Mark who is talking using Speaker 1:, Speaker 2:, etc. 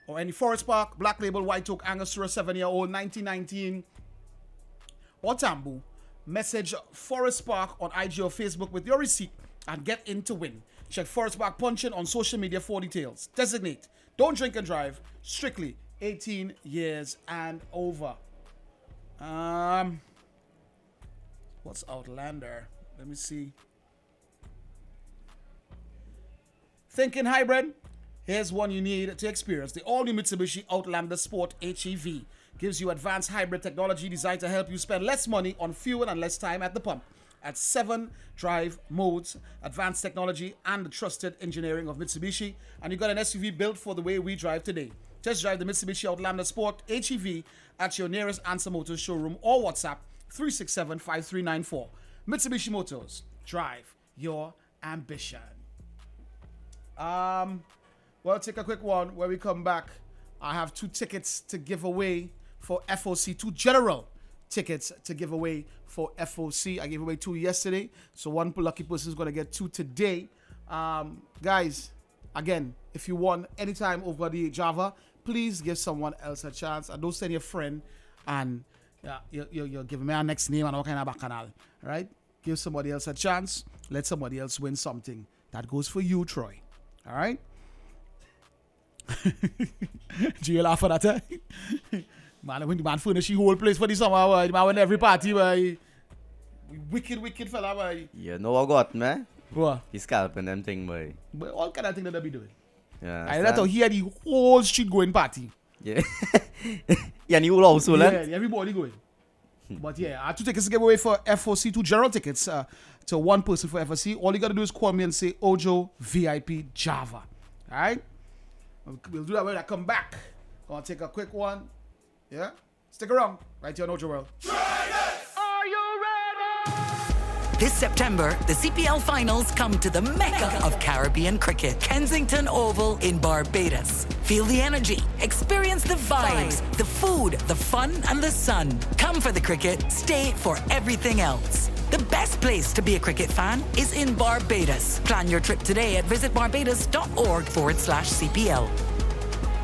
Speaker 1: or any Forest Park, Black Label, White Oak, Angostura, 7-year-old, 1919, or Tambu, message Forest Park on IG or Facebook with your receipt and get in to win. Check Forest Park Punching on social media for details. Designate. Don't drink and drive. Strictly 18 years and over. What's Outlander? Let me see. Thinking hybrid? Here's one you need to experience. The all-new Mitsubishi Outlander Sport HEV gives you advanced hybrid technology designed to help you spend less money on fuel and less time at the pump. At 7 drive modes, advanced technology, and the trusted engineering of Mitsubishi, and you got an SUV built for the way we drive today. Test drive the Mitsubishi Outlander Sport HEV at your nearest Answer Motors showroom or WhatsApp 367-5394. Mitsubishi Motors, drive your ambition. Well, take a quick one. When we come back, I have 2 tickets to give away for FOC, 2 general tickets to give away for FOC. I gave away 2 yesterday, so 1 lucky person is going to get 2 today. Guys, again, if you won anytime over the Java, please give someone else a chance. And don't send your friend and you're giving me our next name and all kind of bacchanal, right? Give somebody else a chance. Let somebody else win something. That goes for you, Troy. All right? Do you laugh at that? Man, when the man furnish the whole place for the summer, the man win every party, boy. Wicked fella, boy.
Speaker 2: You know what got, man?
Speaker 1: What?
Speaker 2: He's scalping them thing, boy.
Speaker 1: But all kind of thing that they be doing.
Speaker 2: Yeah.
Speaker 1: I let out hear the whole street going party.
Speaker 2: Yeah. Yeah, and you will also learn.
Speaker 1: Yeah, everybody going. But yeah, I have 2 tickets to give away for FOC, 2 general tickets to 1 person for FOC. All you got to do is call me and say Ojo VIP Java. All right? We'll do that when I come back. Gonna take a quick one. Yeah? Stick around. Right here on Ojo World.
Speaker 3: Are you ready?
Speaker 4: This September, the CPL finals come to the Mecca of Caribbean cricket, Kensington Oval in Barbados. Feel the energy, experience the vibes, the food, the fun, and the sun. Come for the cricket, stay for everything else. The best place to be a cricket fan is in Barbados. Plan your trip today at visitbarbados.org/CPL.